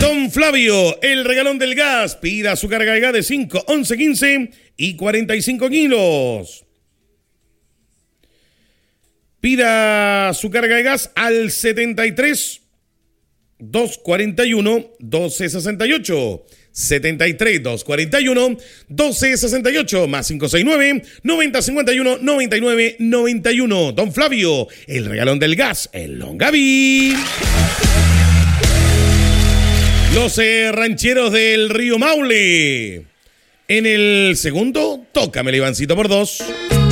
Don Flavio, el regalón del gas. Pida su carga de gas de 5, 11, 15 y 45 kilos. Pida su carga de gas al 73 241 1268. 73 241 1268 más 569 9051 99 91. Don Flavio, el regalón del gas, el Longaví. Los rancheros del Río Maule. En el segundo, tócame el Ivancito por 2.